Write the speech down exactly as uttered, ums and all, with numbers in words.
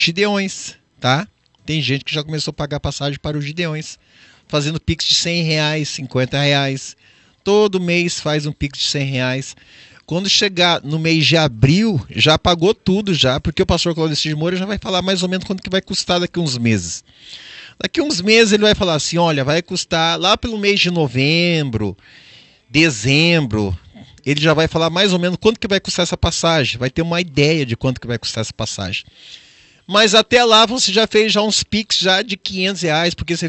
Gideões, tá? Tem gente que já começou a pagar passagem para os Gideões, fazendo Pix de cem reais, cinquenta reais. Todo mês faz um Pix de cem reais. Quando chegar no mês de abril, já pagou tudo já, porque o pastor Claudecir Moura já vai falar mais ou menos quanto que vai custar daqui uns meses. Daqui uns meses ele vai falar assim, olha, vai custar lá pelo mês de novembro, dezembro, ele já vai falar mais ou menos quanto que vai custar essa passagem, vai ter uma ideia de quanto que vai custar essa passagem. Mas até lá você já fez já uns Pix já de quinhentos reais, porque você